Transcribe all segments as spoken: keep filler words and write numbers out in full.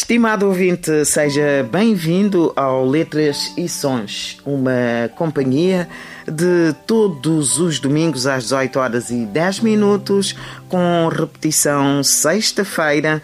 Estimado ouvinte, seja bem-vindo ao Letras e Sons, uma companhia de todos os domingos às dezoito horas e dez minutos, com repetição sexta-feira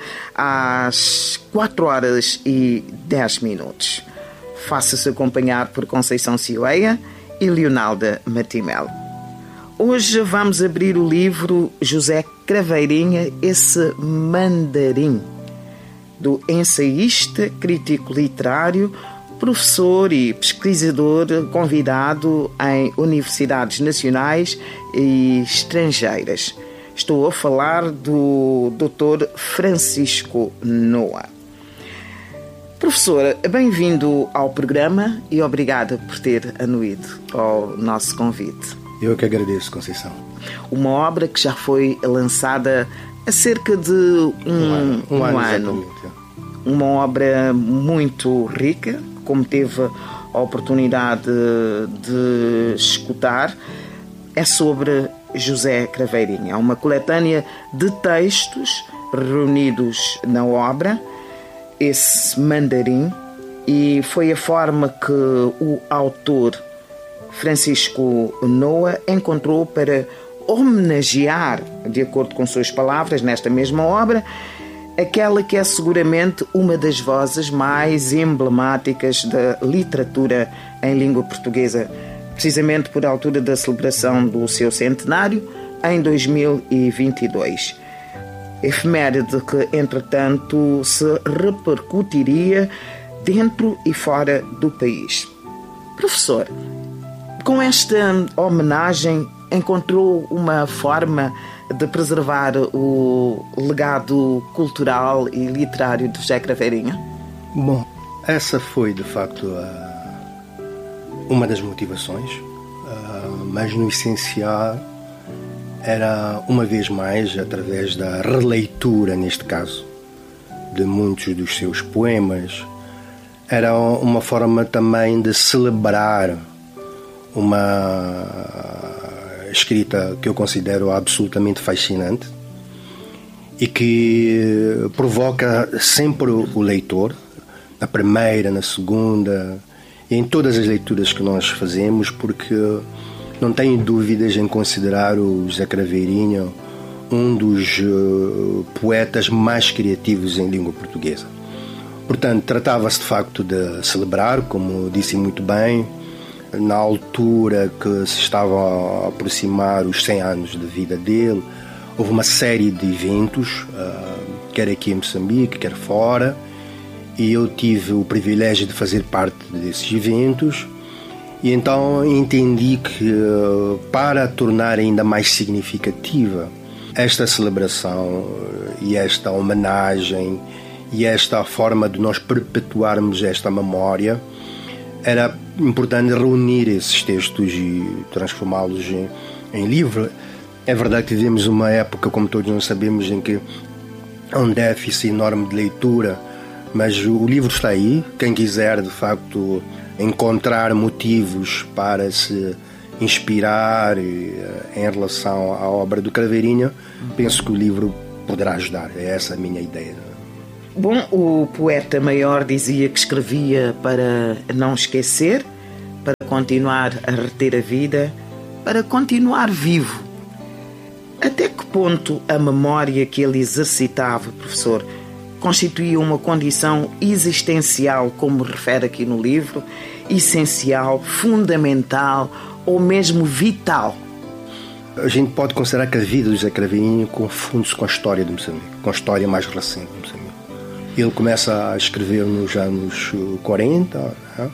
às quatro horas e dez minutos. Faça-se acompanhar por Conceição Cioeia e Leonalda Matimel. Hoje vamos abrir o livro José Craveirinha, Esse Mandarim, do ensaísta, crítico literário, professor e pesquisador convidado em universidades nacionais e estrangeiras. Estou a falar do doutor Francisco Noa. Professor, bem-vindo ao programa e obrigada por ter anuído ao nosso convite. Eu que agradeço, Conceição. Uma obra que já foi lançada há cerca de um, um ano. Um, um ano, ano. Uma obra muito rica, como teve a oportunidade de escutar, é sobre José Craveirinha. É uma coletânea de textos reunidos na obra, Esse Mandarim, e foi a forma que o autor Francisco Noa encontrou para homenagear, de acordo com suas palavras, nesta mesma obra, aquela que é seguramente uma das vozes mais emblemáticas da literatura em língua portuguesa, precisamente por altura da celebração do seu centenário, em dois mil e vinte e dois. Efeméride que, entretanto, se repercutiria dentro e fora do país. Professor, com esta homenagem, encontrou uma forma de preservar o legado cultural e literário de José Craveirinha? Bom, essa foi de facto uma das motivações, mas no essencial era, uma vez mais, através da releitura, neste caso, de muitos dos seus poemas, era uma forma também de celebrar uma escrita que eu considero absolutamente fascinante e que provoca sempre o leitor, na primeira, na segunda e em todas as leituras que nós fazemos, porque não tenho dúvidas em considerar o José Craveirinha um dos uh, poetas mais criativos em língua portuguesa. Portanto, tratava-se de facto de celebrar, como disse muito bem, na altura que se estava a aproximar os cem anos de vida dele. Houve uma série de eventos, uh, quer aqui em Moçambique, quer fora, e eu tive o privilégio de fazer parte desses eventos, e então entendi que, uh, para tornar ainda mais significativa esta celebração e esta homenagem e esta forma de nós perpetuarmos esta memória, era importante reunir esses textos e transformá-los em, em livro. É verdade que vivemos uma época, como todos nós sabemos, em que há um déficit enorme de leitura, mas o livro está aí. Quem quiser, de facto, encontrar motivos para se inspirar em relação à obra do Craveirinha, penso que o livro poderá ajudar. É essa a minha ideia. Bom, o poeta maior dizia que escrevia para não esquecer, para continuar a reter a vida, para continuar vivo. Até que ponto a memória que ele exercitava, professor, constituía uma condição existencial, como refere aqui no livro, essencial, fundamental ou mesmo vital? A gente pode considerar que a vida do José Craveirinha confunde-se com a história de Moçambique, com a história mais recente de Moçambique. Ele começa a escrever nos anos quarenta, né?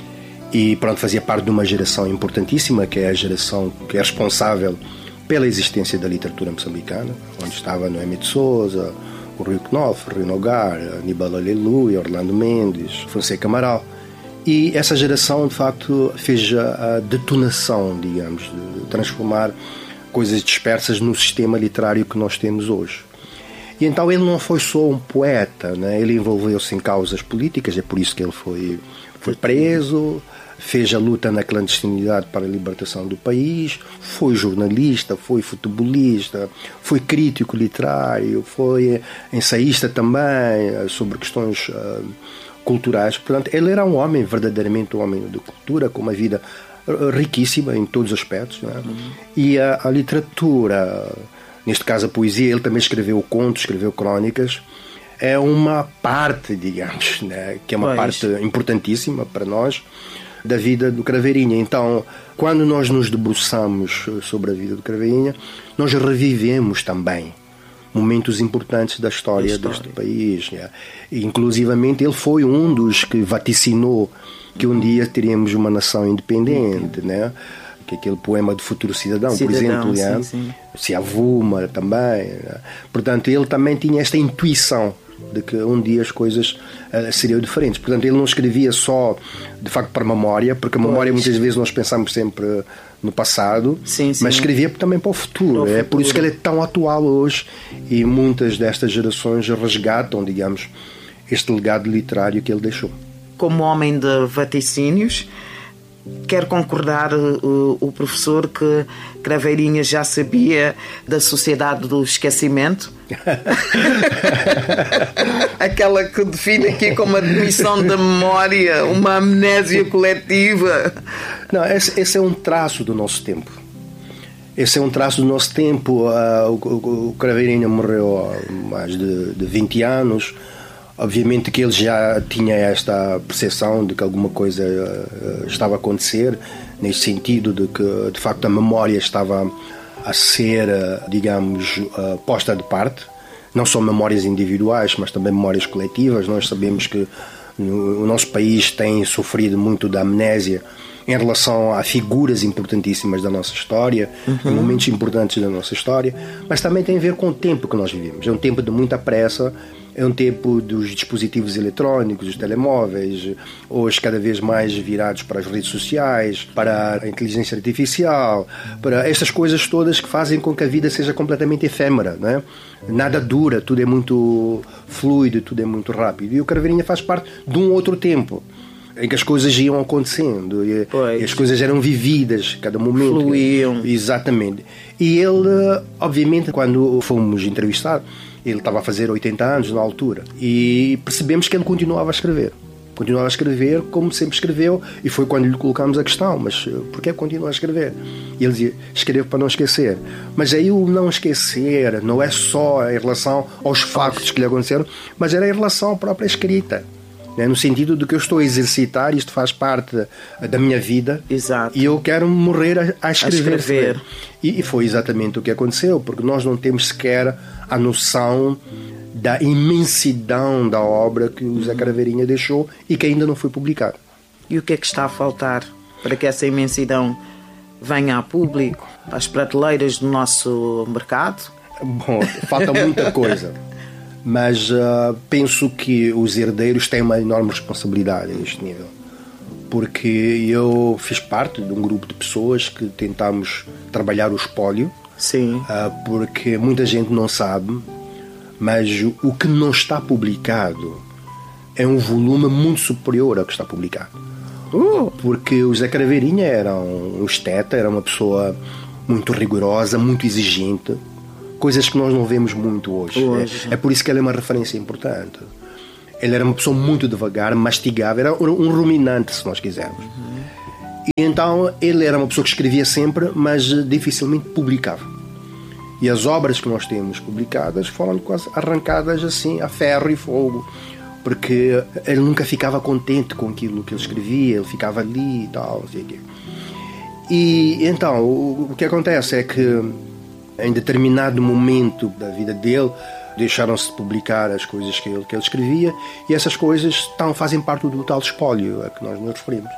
E pronto, fazia parte de uma geração importantíssima, que é a geração que é responsável pela existência da literatura moçambicana, onde estava Noemi de Souza, o Rui Knopf, Rui Nogar, Aníbal Aleluia, Orlando Mendes, Fonseca Amaral. E essa geração, de facto, fez a detonação, digamos, de transformar coisas dispersas no sistema literário que nós temos hoje. E então ele não foi só um poeta, né? Ele envolveu-se em causas políticas, é por isso que ele foi Foi preso, fez a luta na clandestinidade para a libertação do país, foi jornalista, foi futebolista, foi crítico literário, foi ensaísta também sobre questões uh, culturais. Portanto, ele era um homem, verdadeiramente um homem de cultura, com uma vida riquíssima em todos os aspectos. Não é? Uhum. E a, a literatura, neste caso a poesia, ele também escreveu contos, escreveu crónicas, é uma parte, digamos, né? Que é uma pois. parte importantíssima para nós, da vida do Craveirinha. Então, quando nós nos debruçamos sobre a vida do Craveirinha, nós revivemos também momentos importantes da história, história. deste país. Né? E, inclusivamente, ele foi um dos que vaticinou que um dia teríamos uma nação independente, né? Que aquele poema de Futuro Cidadão, Cidadão por exemplo, sim, né? Se avuma também. Né? Portanto, ele também tinha esta intuição de que um dia as coisas uh, seriam diferentes. Portanto, ele não escrevia só, de facto, para a memória, porque a memória pois. muitas vezes nós pensamos sempre no passado, sim, sim. mas escrevia também para o futuro. Para o é futuro. Por isso que ele é tão atual hoje e muitas destas gerações resgatam, digamos, este legado literário que ele deixou. Como homem de vaticínios, quer concordar o, o professor que Craveirinha já sabia da sociedade do esquecimento? Aquela que define aqui como a demissão da memória, uma amnésia coletiva. Não, esse, esse é um traço do nosso tempo. Esse é um traço do nosso tempo. Uh, o, o Craveirinha morreu há mais de, de vinte anos. Obviamente que ele já tinha esta percepção de que alguma coisa uh, estava a acontecer, nesse sentido de que, de facto, a memória estava a ser, uh, digamos, uh, posta de parte. Não só memórias individuais, mas também memórias coletivas. Nós sabemos que no, o nosso país tem sofrido muito da amnésia em relação a figuras importantíssimas da nossa história, uhum. em momentos importantes da nossa história, mas também tem a ver com o tempo que nós vivemos. É um tempo de muita pressa, é um tempo dos dispositivos eletrónicos, dos telemóveis, hoje cada vez mais virados para as redes sociais, para a inteligência artificial, para estas coisas todas que fazem com que a vida seja completamente efêmera, não é? Nada dura, tudo é muito fluido, tudo é muito rápido. E o Craveirinha faz parte de um outro tempo, em que as coisas iam acontecendo e, e as coisas eram vividas cada momento. Fluíam. Exatamente. E ele, obviamente, quando fomos entrevistar, ele estava a fazer oitenta anos na altura e percebemos que ele continuava a escrever. Continuava a escrever como sempre escreveu, e foi quando lhe colocámos a questão: mas porquê continua a escrever? E ele dizia: escrevo para não esquecer. Mas aí o não esquecer não é só em relação aos factos que lhe aconteceram, mas era em relação à própria escrita. No sentido de que eu estou a exercitar, isto faz parte da minha vida. Exato. E eu quero morrer a, a escrever. A escrever. E, e foi exatamente o que aconteceu, porque nós não temos sequer a noção da imensidão da obra que o Zé Craveirinha deixou e que ainda não foi publicada. E o que é que está a faltar para que essa imensidão venha a público, às prateleiras do nosso mercado? Bom, falta muita coisa. Mas uh, penso que os herdeiros têm uma enorme responsabilidade neste nível, porque eu fiz parte de um grupo de pessoas que tentámos trabalhar o espólio. Sim. Uh, porque muita gente não sabe, mas o que não está publicado é um volume muito superior ao que está publicado. Uh. Porque o Zé Craveirinha era um esteta, era uma pessoa muito rigorosa, muito exigente, coisas que nós não vemos muito hoje. hoje. É, é por isso que ele é uma referência importante. Ele era uma pessoa muito devagar, mastigava, era um ruminante, se nós quisermos. Uhum. E então ele era uma pessoa que escrevia sempre, mas dificilmente publicava. E as obras que nós temos publicadas foram quase arrancadas assim a ferro e fogo, porque ele nunca ficava contente com aquilo que ele escrevia, ele ficava ali e tal, não sei o quê. E então o, o que acontece é que em determinado momento da vida dele deixaram-se de publicar as coisas que ele, que ele escrevia, e essas coisas estão, fazem parte do tal espólio a que nós nos referimos.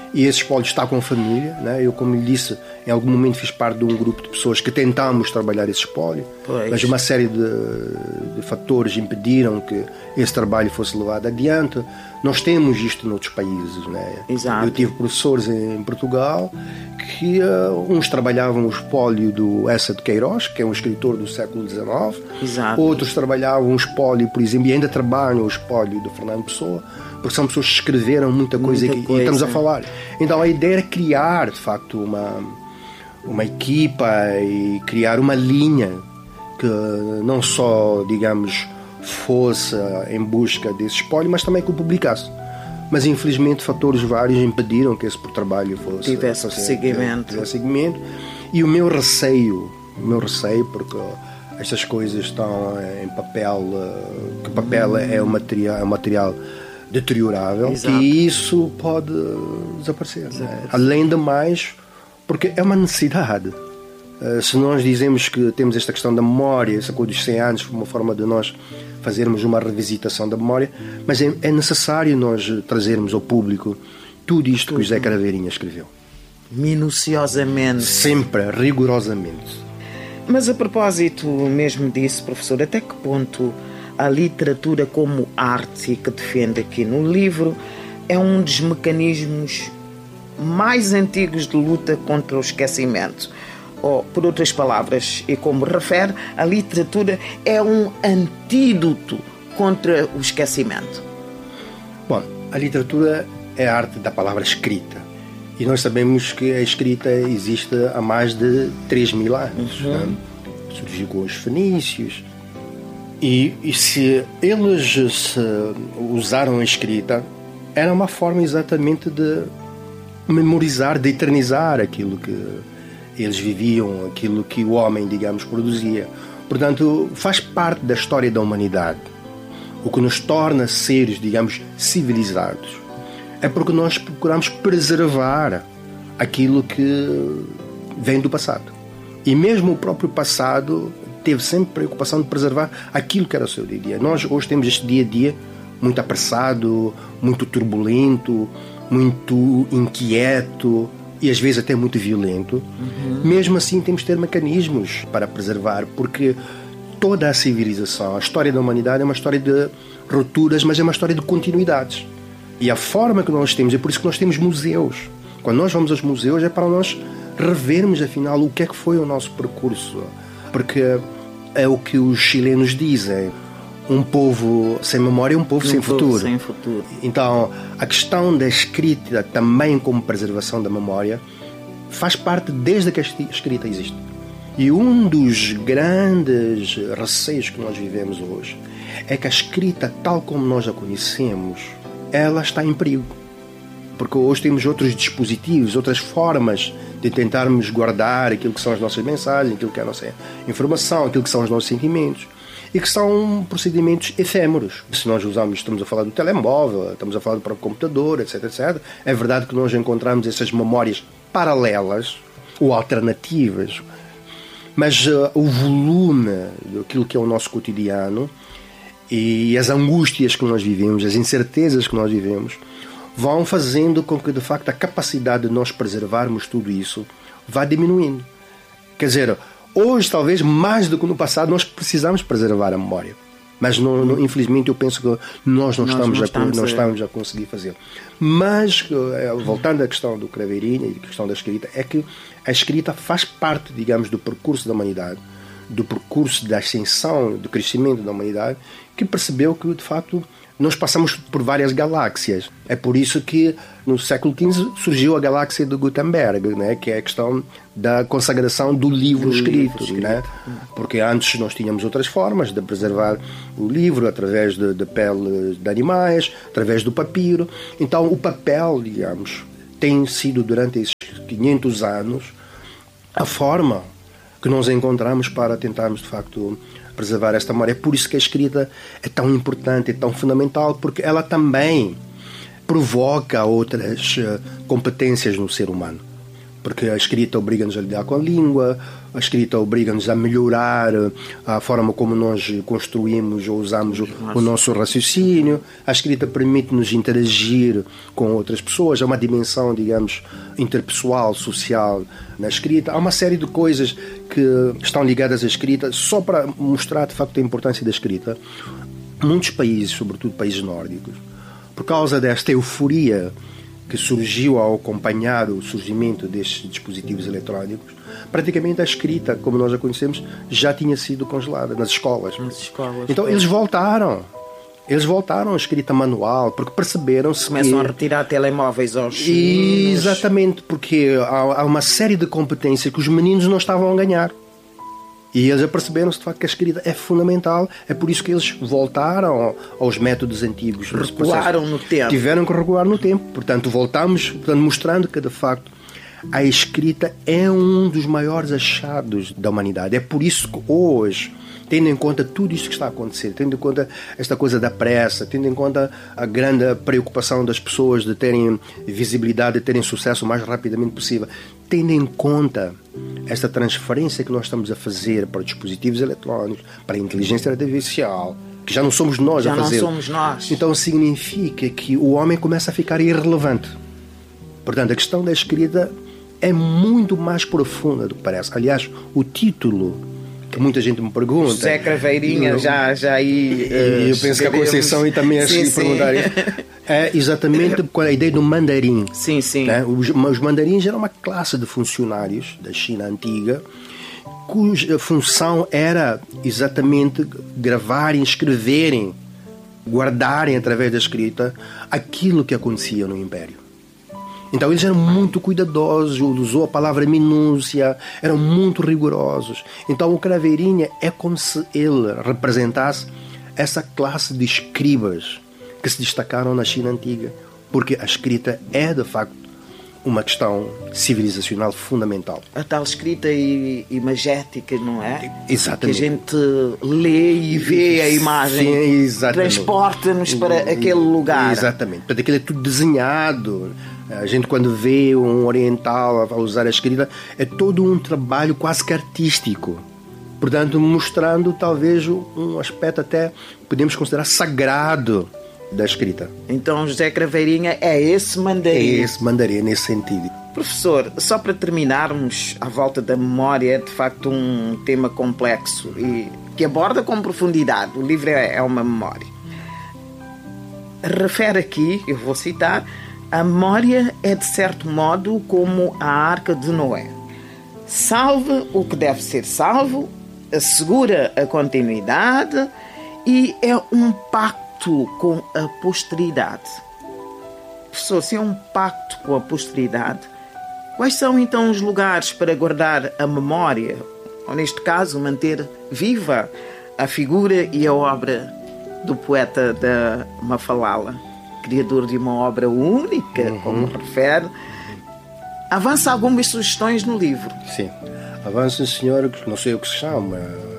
e esse espólio está com a família, né? Eu, como lhe disse, em algum momento fiz parte de um grupo de pessoas que tentámos trabalhar esse espólio, pois. Mas uma série de, de fatores impediram que esse trabalho fosse levado adiante. Nós temos isto noutros países, né? Exato. Eu tive professores em Portugal que uh, uns trabalhavam o espólio do Eça de Queiroz, que é um escritor do século dezenove. Exato. Outros trabalhavam o espólio, por exemplo, e ainda trabalham o espólio do Fernando Pessoa, porque são pessoas que escreveram muita coisa, muita coisa. E estamos a falar. Então a ideia era criar, de facto, uma, uma equipa e criar uma linha que não só, digamos, fosse em busca desse espólio, mas também que o publicasse. Mas infelizmente fatores vários impediram que esse trabalho fosse tivesse fosse, seguimento. Tivesse seguimento. E o meu receio, o meu receio, porque estas coisas estão em papel, que papel é um material, é um material deteriorável, exato, que isso pode desaparecer. Né? Além de mais, porque é uma necessidade. Se nós dizemos que temos esta questão da memória, essa coisa dos cem anos, uma forma de nós fazermos uma revisitação da memória, mas é, é necessário nós trazermos ao público tudo isto tudo. que o José Craveirinha escreveu. Minuciosamente. Sempre, rigorosamente. Mas a propósito mesmo disso, professor, até que ponto a literatura como arte que defende aqui no livro é um dos mecanismos mais antigos de luta contra o esquecimento? Ou, por outras palavras, e como refere, a literatura é um antídoto contra o esquecimento? Bom, a literatura é a arte da palavra escrita. E nós sabemos que a escrita existe há mais de três mil anos. Uhum. Né? Surgiu com os fenícios. E, e se eles se usaram a escrita, era uma forma exatamente de memorizar, de eternizar aquilo que eles viviam, aquilo que o homem, digamos, produzia. Portanto, faz parte da história da humanidade. O que nos torna seres, digamos, civilizados é porque nós procuramos preservar aquilo que vem do passado. E mesmo o próprio passado teve sempre preocupação de preservar aquilo que era o seu dia a dia. Nós hoje temos este dia a dia muito apressado, muito turbulento, muito inquieto, e às vezes até muito violento. Uhum. Mesmo assim temos de ter mecanismos para preservar, porque toda a civilização, a história da humanidade é uma história de rupturas, mas é uma história de continuidades. E a forma que nós temos, é por isso que nós temos museus. Quando nós vamos aos museus é para nós revermos afinal o que é que foi o nosso percurso, porque é o que os chilenos dizem: um povo sem memória é um povo, um sem, povo futuro. sem futuro. Então, a questão da escrita também como preservação da memória faz parte desde que a escrita existe. E um dos grandes receios que nós vivemos hoje é que a escrita, tal como nós a conhecemos, ela está em perigo. Porque hoje temos outros dispositivos, outras formas de tentarmos guardar aquilo que são as nossas mensagens, aquilo que é a nossa informação, aquilo que são os nossos sentimentos, e que são procedimentos efêmeros. Se nós usamos, estamos a falar do telemóvel, estamos a falar do próprio computador, etc, etcétera, é verdade que nós encontramos essas memórias paralelas ou alternativas, mas uh, o volume daquilo que é o nosso cotidiano e as angústias que nós vivemos, as incertezas que nós vivemos, vão fazendo com que, de facto, a capacidade de nós preservarmos tudo isso vá diminuindo. Quer dizer, hoje, talvez, mais do que no passado, nós precisamos preservar a memória. Mas, não, não, infelizmente, eu penso que nós não, nós estamos, não, estamos, a, não estamos a conseguir fazê-lo. Mas, voltando à questão do Craveirinha e à questão da escrita, é que a escrita faz parte, digamos, do percurso da humanidade, do percurso da ascensão, do crescimento da humanidade, que percebeu que, de facto, nós passamos por várias galáxias. É por isso que no século quinze surgiu a galáxia de Gutenberg, né? Que é a questão da consagração do livro do escrito. Livro, né? Porque antes nós tínhamos outras formas de preservar o livro, através de, de pele de animais, através do papiro. Então o papel, digamos, tem sido durante esses quinhentos anos a forma que nós encontramos para tentarmos, de facto, preservar esta memória. É por isso que a escrita é tão importante, é tão fundamental, porque ela também provoca outras competências no ser humano. porque a escrita obriga-nos a lidar com a língua, a escrita obriga-nos a melhorar a forma como nós construímos ou usamos o, o nosso raciocínio. A escrita permite-nos interagir com outras pessoas. Há uma dimensão, digamos, interpessoal, social na escrita. Há uma série de coisas que estão ligadas à escrita. Só para mostrar, de facto, a importância da escrita, muitos países, sobretudo países nórdicos, por causa desta euforia que surgiu ao acompanhar o surgimento destes dispositivos eletrónicos, praticamente a escrita, como nós a conhecemos, já tinha sido congelada nas escolas. Nas escolas então eles voltaram. Eles voltaram à escrita manual, porque perceberam-se que... Começam a retirar telemóveis aos meninos. Exatamente, porque há, há uma série de competências que os meninos não estavam a ganhar. E eles aperceberam-se de facto que a escrita é fundamental. É por isso que eles voltaram aos métodos antigos. Recuaram no tempo. Tiveram que recuar no tempo. Portanto, voltamos, portanto, mostrando que de facto a escrita é um dos maiores achados da humanidade. É por isso que hoje, tendo em conta tudo isto que está a acontecer, tendo em conta esta coisa da pressa, tendo em conta a grande preocupação das pessoas de terem visibilidade, de terem sucesso o mais rapidamente possível, tendo em conta esta transferência que nós estamos a fazer para dispositivos eletrónicos, para a inteligência artificial, que já não somos nós já a fazer. Já não somos nós. Então significa que o homem começa a ficar irrelevante. Portanto, a questão da escrita é muito mais profunda do que parece. Aliás, o título que muita gente me pergunta... José Craveirinha, eu, já, já aí... Uh, eu penso que a Conceição e também as que perguntar isso. É exatamente com a ideia do mandarim. Sim, sim. Né? Os, os mandarins eram uma classe de funcionários da China antiga cuja função era exatamente gravarem, escreverem, guardarem através da escrita aquilo que acontecia no Império. Então eles eram muito cuidadosos, usou a palavra minúcia, eram muito rigorosos. Então o Craveirinha é como se ele representasse essa classe de escribas que se destacaram na China antiga, porque a escrita é de facto uma questão civilizacional fundamental. A tal escrita imagética, não é? Exatamente. Que a gente lê e vê a imagem, sim, transporta-nos para aquele lugar. Exatamente. Portanto, aquilo é tudo desenhado. A gente, quando vê um oriental a usar a escrita, é todo um trabalho quase que artístico. Portanto, mostrando talvez um aspecto até, podemos considerar, sagrado da escrita. Então, José Craveirinha é esse mandarim. É esse mandarim, nesse sentido. Professor, só para terminarmos, à volta da memória, é de facto um tema complexo e que aborda com profundidade. O livro é uma memória. Refere aqui, eu vou citar, a memória é de certo modo como a arca de Noé. Salva o que deve ser salvo, assegura a continuidade e é um pacto com a posteridade. Professor, se é um pacto com a posteridade, quais são então os lugares para guardar a memória, ou neste caso manter viva a figura e a obra do poeta da Mafalala, criador de uma obra única, uhum. como refere? Avança algumas sugestões no livro. Sim, avança, senhor, que não sei o que se chama,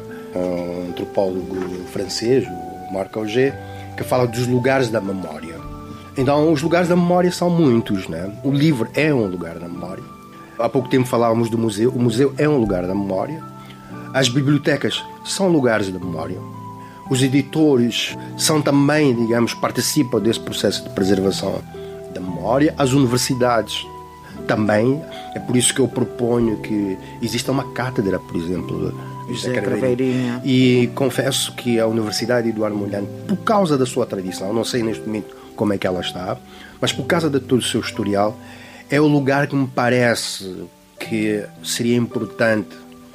um antropólogo francês, o Marc Augé, que fala dos lugares da memória. Então, os lugares da memória são muitos, né? O livro é um lugar da memória. Há pouco tempo falávamos do museu. O museu é um lugar da memória. As bibliotecas são lugares da memória. Os editores são também, digamos, participam desse processo de preservação da memória. As universidades também. É por isso que eu proponho que exista uma cátedra, por exemplo, José Craveirinha. E confesso que a Universidade Eduardo Mondlane, por causa da sua tradição, não sei neste momento como é que ela está, mas por causa de todo o seu historial, é o lugar que me parece que seria importante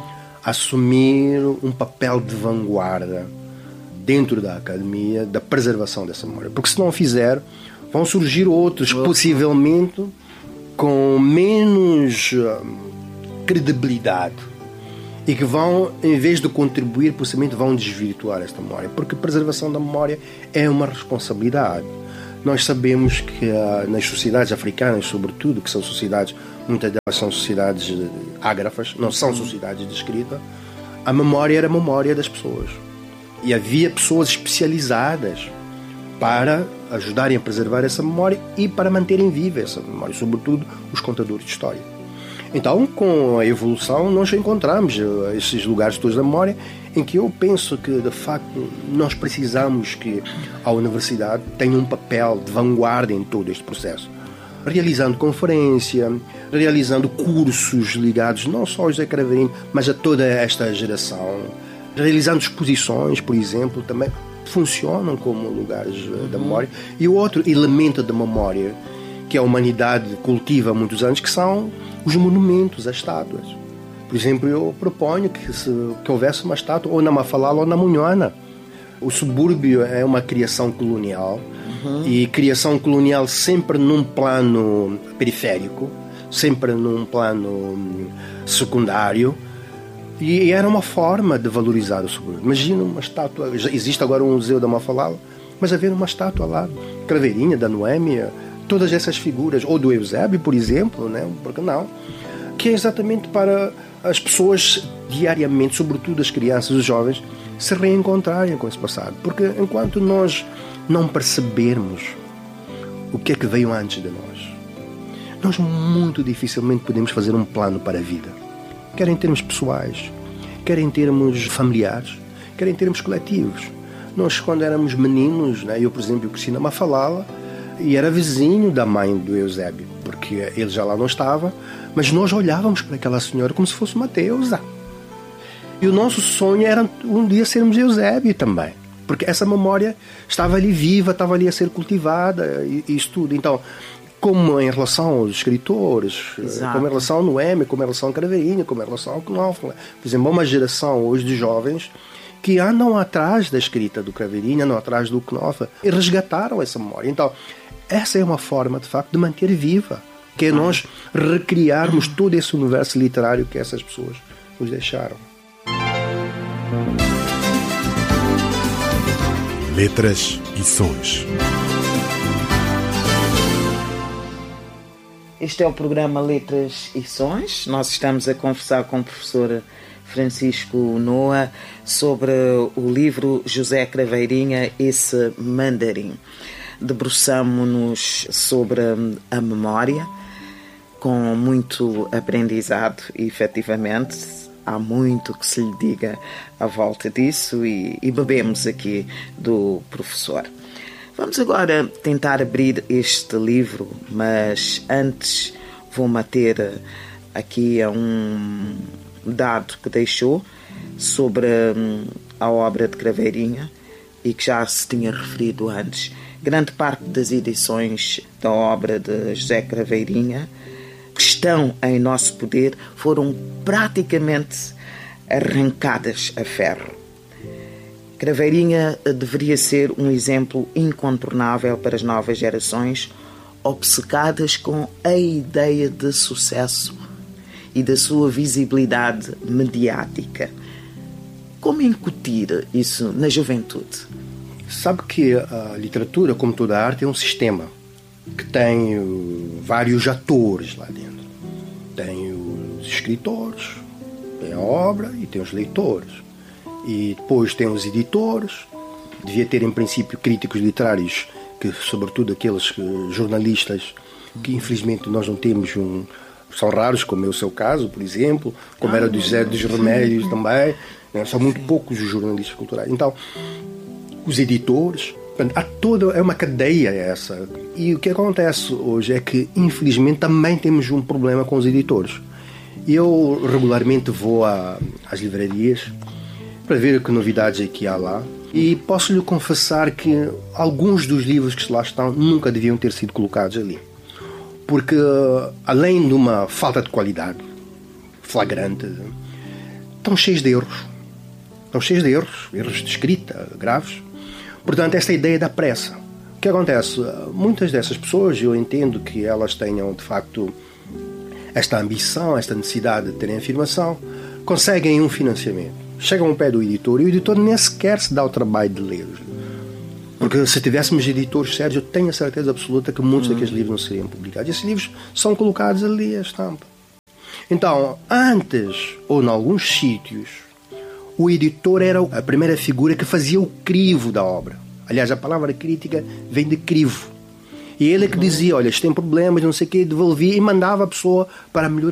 assumir um papel de vanguarda dentro da academia, da preservação dessa memória. Porque se não fizer, vão surgir outros, possivelmente com menos credibilidade, e que vão, em vez de contribuir, possivelmente vão desvirtuar esta memória, porque a preservação da memória é uma responsabilidade. Nós sabemos que uh, nas sociedades africanas, sobretudo, que são sociedades, muitas delas são sociedades ágrafas, não são sociedades de escrita, a memória era a memória das pessoas. E havia pessoas especializadas para ajudarem a preservar essa memória e para manterem viva essa memória, sobretudo os contadores de história. Então, com a evolução, nós encontramos esses lugares todos da memória em que eu penso que, de facto, nós precisamos que a universidade tenha um papel de vanguarda em todo este processo. Realizando conferência, realizando cursos ligados não só ao José Craveirinha, mas a toda esta geração. Realizando exposições, por exemplo, também funcionam como lugares da memória. E o outro elemento da memória que a humanidade cultiva há muitos anos, que são os monumentos, as estátuas. Por exemplo, eu proponho que, se, que houvesse uma estátua ou na Mafalala ou na Munhana. O subúrbio é uma criação colonial, uhum. e criação colonial sempre num plano periférico, sempre num plano secundário, e era uma forma de valorizar o subúrbio. Imagina uma estátua, existe agora um museu da Mafalala, mas haver uma estátua lá, Craveirinha, da Noémia, todas essas figuras, ou do Eusébio, por exemplo, né? Porque não? Que é exatamente para as pessoas diariamente, sobretudo as crianças e os jovens, se reencontrarem com esse passado. Porque enquanto nós não percebermos o que é que veio antes de nós, nós muito dificilmente podemos fazer um plano para a vida. Quer em termos pessoais, quer em termos familiares, quer em termos coletivos. Nós, quando éramos meninos, né? Eu, por exemplo, eu cresci na Mafalala, e era vizinho da mãe do Eusébio, porque ele já lá não estava, mas nós olhávamos para aquela senhora como se fosse uma deusa. E o nosso sonho era um dia sermos Eusébio também, porque essa memória estava ali viva, estava ali a ser cultivada, e, e isso tudo. Então, como em relação aos escritores, Exato. como em relação ao Noémia, como em relação ao Craveirinha, como em relação ao Knopfler. Por exemplo, uma geração hoje de jovens que andam atrás da escrita do Craveirinha, andam atrás do Knopfler, e resgataram essa memória. Então, essa é uma forma, de facto, de manter viva, que é nós recriarmos todo esse universo literário que essas pessoas nos deixaram. Letras e Sons. Este é o programa Letras e Sons. Nós estamos a conversar com o professor Francisco Noa sobre o livro José Craveirinha, Esse Mandarim. Debruçamo-nos sobre a memória, com muito aprendizado, e efetivamente há muito que se lhe diga à volta disso, e, e bebemos aqui do professor. Vamos agora tentar abrir este livro, mas antes vou manter aqui a um dado que deixou sobre a obra de Craveirinha e que já se tinha referido antes. Grande parte das edições da obra de José Craveirinha que estão em nosso poder foram praticamente arrancadas a ferro. Craveirinha deveria ser um exemplo incontornável para as novas gerações, obcecadas com a ideia de sucesso e da sua visibilidade mediática. Como incutir isso na juventude? Sabe que a literatura, como toda a arte, é um sistema que tem vários atores lá dentro. Tem os escritores, tem a obra e tem os leitores. E depois tem os editores. Devia ter, em princípio, críticos literários, que, sobretudo aqueles jornalistas, que infelizmente nós não temos um... São raros, como é o seu caso, por exemplo, como ah, era do José dos Remédios também. Né? São muito poucos os jornalistas culturais. Então, os editores, há toda, é uma cadeia essa. E o que acontece hoje é que, infelizmente, também temos um problema com os editores. Eu regularmente vou a, às livrarias para ver que novidades é que há lá, e posso-lhe confessar que alguns dos livros que lá estão nunca deviam ter sido colocados ali. Porque, além de uma falta de qualidade flagrante, estão cheios de erros. Estão cheios de erros, erros de escrita graves. Portanto, esta ideia da pressa. O que acontece? Muitas dessas pessoas, eu entendo que elas tenham, de facto, esta ambição, esta necessidade de terem afirmação, conseguem um financiamento. Chegam ao pé do editor e o editor nem sequer se dá o trabalho de lê-los. Porque se tivéssemos editores sérios, eu tenho a certeza absoluta que muitos hum. daqueles livros não seriam publicados. Esses livros são colocados ali a estampa. Então, antes, ou em alguns sítios, o editor era a primeira figura que fazia o crivo da obra. Aliás, a palavra crítica vem de crivo. E ele é que dizia, olha, isto tem problemas, não sei o quê, devolvia e mandava a pessoa para melhorar.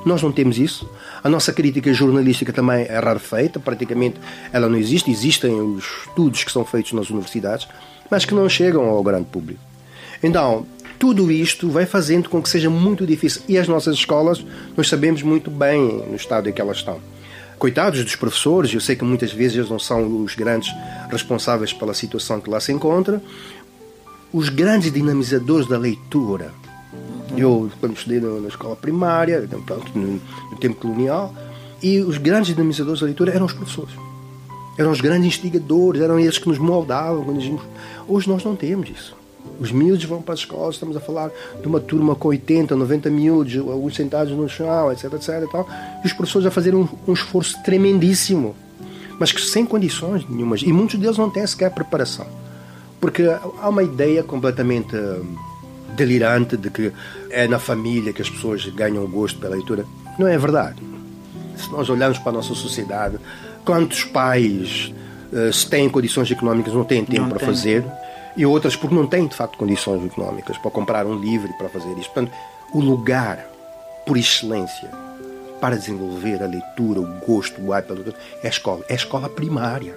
Nós não temos isso. A nossa crítica jornalística também é rarefeita, praticamente ela não existe. Existem os estudos que são feitos nas universidades, mas que não chegam ao grande público. Então, tudo isto vai fazendo com que seja muito difícil. E as nossas escolas, nós sabemos muito bem no estado em que elas estão. Coitados dos professores, eu sei que muitas vezes eles não são os grandes responsáveis pela situação que lá se encontra. Os grandes dinamizadores da leitura. Eu, quando estudei na escola primária, pronto, no, no tempo colonial, e os grandes dinamizadores da leitura eram os professores. Eram os grandes instigadores, eram eles que nos moldavam. Quando dizíamos... Hoje nós não temos isso. Os miúdos vão para as escolas, estamos a falar de uma turma com oitenta, noventa miúdos, alguns sentados no chão, etc, etc e tal, e os professores a fazerem um, um esforço tremendíssimo, mas que sem condições nenhumas, e muitos deles não têm sequer preparação, porque há uma ideia completamente delirante de que é na família que as pessoas ganham o gosto pela leitura. Não é verdade. Se nós olharmos para a nossa sociedade, quantos pais, se têm condições económicas, não têm tempo não para tem. fazer, e outras porque não têm, de facto, condições económicas para comprar um livro e para fazer isto. Portanto, o lugar, por excelência, para desenvolver a leitura, o gosto, o hábito pela leitura, é a escola. É a escola primária.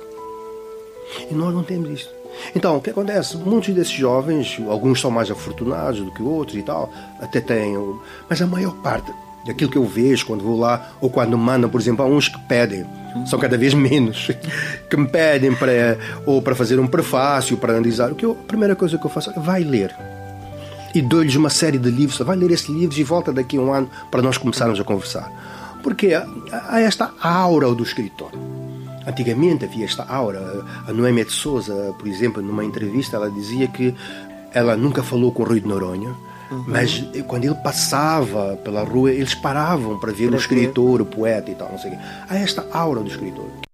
E nós não temos isto. Então, o que acontece? Muitos desses jovens, alguns são mais afortunados do que outros e tal, até têm... Mas a maior parte daquilo que eu vejo quando vou lá, ou quando mandam, por exemplo, há uns que pedem, são cada vez menos, que me pedem para, ou para fazer um prefácio, para analisar. O que eu, a primeira coisa que eu faço é, vai ler. E dou-lhes uma série de livros, vai ler esses livros e volta daqui a um ano para nós começarmos a conversar. Porque há esta aura do escritor. Antigamente havia esta aura. A Noémia de Sousa, por exemplo, numa entrevista, ela dizia que ela nunca falou com o Rui de Noronha, uhum. mas quando ele passava pela rua, eles paravam para ver para o escritor, ver. o poeta e tal, não sei o quê. Há esta aura do escritor.